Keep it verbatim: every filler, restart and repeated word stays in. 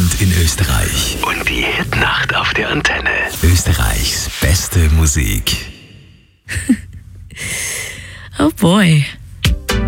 Trend in Österreich. Und die Hitnacht auf der Antenne. Österreichs beste Musik. Oh boy.